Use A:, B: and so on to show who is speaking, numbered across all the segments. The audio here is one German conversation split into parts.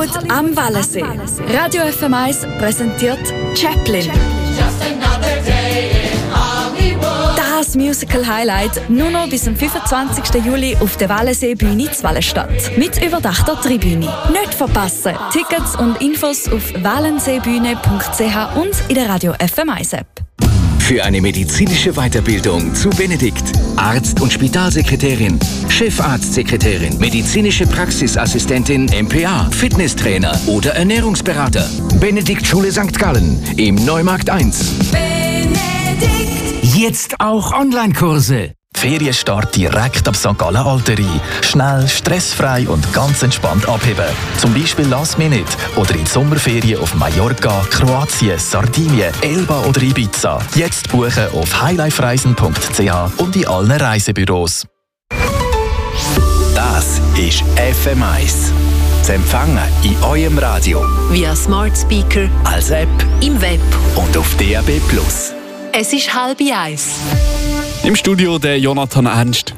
A: Hollywood am Wallensee. Radio FM1 präsentiert Chaplin. Das Musical-Highlight nur noch bis zum 25. Juli auf der Wallensee-Bühne zu Wallenstadt. Mit überdachter Tribüne. Nicht verpassen! Tickets und Infos auf wallenseebühne.ch und in der Radio FM1-App.
B: Für eine medizinische Weiterbildung zu Benedikt. Arzt- und Spitalsekretärin, Chefarztsekretärin, medizinische Praxisassistentin, MPA, Fitnesstrainer oder Ernährungsberater. Benedikt Schule St. Gallen im Neumarkt 1. Benedikt. Jetzt auch Online-Kurse.
C: Ferienstart direkt ab St. Gallen Alterie. Schnell, stressfrei und ganz entspannt abheben. Zum Beispiel Last Minute oder in die Sommerferien auf Mallorca, Kroatien, Sardinien, Elba oder Ibiza. Jetzt buchen auf highlifereisen.ch und in allen Reisebüros.
B: Das ist FM1. Zu empfangen in eurem Radio.
D: Via Smart Speaker,
B: Als App
D: im Web.
B: und auf DAB+.
D: Es ist 12:30.
E: Im Studio der Jonathan Ernst.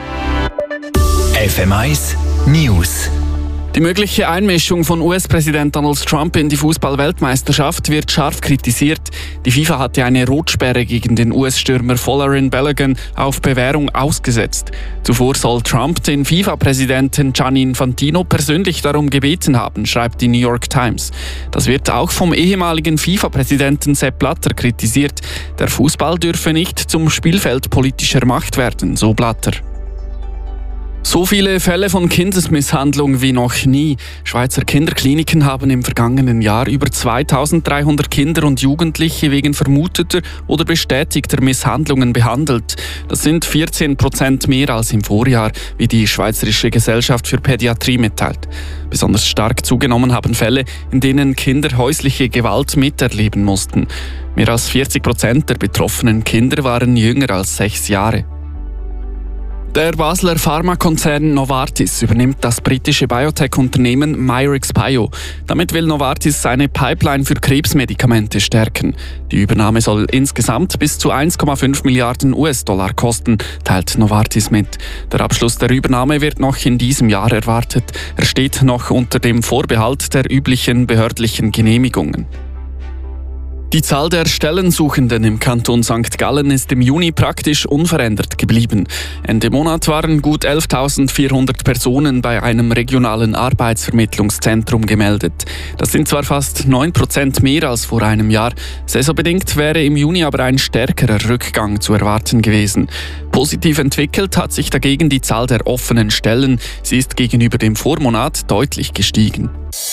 B: FM1 News.
E: Die mögliche Einmischung von US-Präsident Donald Trump in die Fußball-Weltmeisterschaft wird scharf kritisiert. Die FIFA hatte eine Rotsperre gegen den US-Stürmer Folarin Balogun auf Bewährung ausgesetzt. Zuvor soll Trump den FIFA-Präsidenten Gianni Infantino persönlich darum gebeten haben, schreibt die New York Times. Das wird auch vom ehemaligen FIFA-Präsidenten Sepp Blatter kritisiert. Der Fußball dürfe nicht zum Spielfeld politischer Macht werden, so Blatter. So viele Fälle von Kindesmisshandlung wie noch nie. Schweizer Kinderkliniken haben im vergangenen Jahr über 2300 Kinder und Jugendliche wegen vermuteter oder bestätigter Misshandlungen behandelt. Das sind 14% mehr als im Vorjahr, wie die Schweizerische Gesellschaft für Pädiatrie mitteilt. Besonders stark zugenommen haben Fälle, in denen Kinder häusliche Gewalt miterleben mussten. Mehr als 40% der betroffenen Kinder waren jünger als 6 Jahre. Der Basler Pharmakonzern Novartis übernimmt das britische Biotech-Unternehmen Myrix Bio. Damit will Novartis seine Pipeline für Krebsmedikamente stärken. Die Übernahme soll insgesamt bis zu 1,5 Milliarden US-Dollar kosten, teilt Novartis mit. Der Abschluss der Übernahme wird noch in diesem Jahr erwartet. Er steht noch unter dem Vorbehalt der üblichen behördlichen Genehmigungen. Die Zahl der Stellensuchenden im Kanton St. Gallen ist im Juni praktisch unverändert geblieben. Ende Monat waren gut 11.400 Personen bei einem regionalen Arbeitsvermittlungszentrum gemeldet. Das sind zwar fast 9% mehr als vor einem Jahr. Saisonbedingt wäre im Juni aber ein stärkerer Rückgang zu erwarten gewesen. Positiv entwickelt hat sich dagegen die Zahl der offenen Stellen. Sie ist gegenüber dem Vormonat deutlich gestiegen.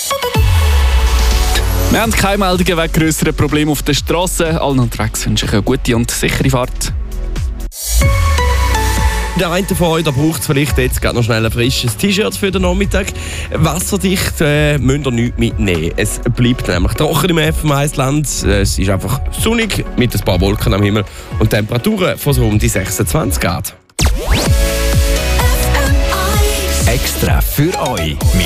E: Wir haben keine Meldungen wegen grösseren Problemen auf der Strasse. Allen unterwegs wünsche ich eine gute und sichere Fahrt.
F: Der eine von euch braucht vielleicht jetzt gerade noch schnell ein frisches T-Shirt für den Nachmittag. Wasserdicht müsst ihr nichts mitnehmen. Es bleibt nämlich trocken im FM1-Land. Es ist einfach sonnig mit ein paar Wolken am Himmel und Temperaturen von so um die 26 Grad.
B: Extra für euch.